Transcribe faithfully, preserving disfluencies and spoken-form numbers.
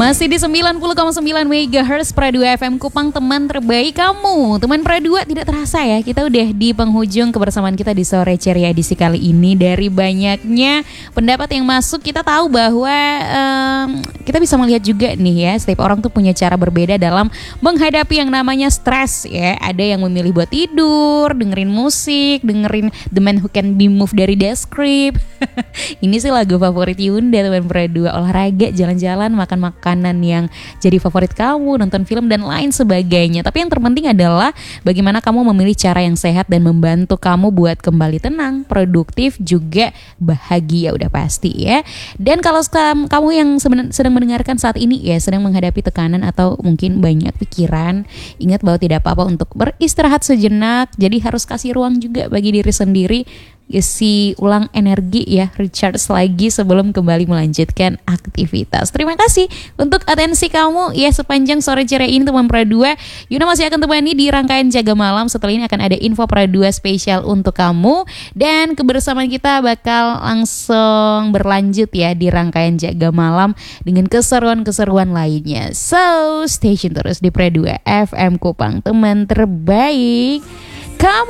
Masih di sembilan puluh koma sembilan megahertz Pra dua F M Kupang, teman terbaik kamu. Teman Pra dua, tidak terasa ya, kita udah di penghujung kebersamaan kita di sore ceria edisi kali ini. Dari banyaknya pendapat yang masuk, kita tahu bahwa um, kita bisa melihat juga nih ya, setiap orang tuh punya cara berbeda dalam menghadapi yang namanya stres ya. Ada yang memilih buat tidur, dengerin musik, dengerin The Man Who Can Be Moved dari The Script. Ini sih lagu favorit Yunda, teman Pra dua. Olahraga, jalan-jalan, makan makanan yang jadi favorit kamu, nonton film dan lain sebagainya. Tapi yang terpenting adalah bagaimana kamu memilih cara yang sehat dan membantu kamu buat kembali tenang, produktif, juga bahagia udah pasti ya. Dan kalau kamu yang sedang mendengarkan saat ini ya, sedang menghadapi tekanan atau mungkin banyak pikiran, ingat bahwa tidak apa-apa untuk beristirahat sejenak. Jadi harus kasih ruang juga bagi diri sendiri, isi ulang energi ya, recharge lagi sebelum kembali melanjutkan aktivitas. Terima kasih untuk atensi kamu ya sepanjang sore ceria ini, teman Pra dua. Yuna masih akan temani di rangkaian Jaga Malam. Setelah ini akan ada info Pra dua spesial untuk kamu, dan kebersamaan kita bakal langsung berlanjut ya di rangkaian Jaga Malam dengan keseruan-keseruan lainnya. So stay tune terus di Pra dua F M Kupang, teman terbaik kamu.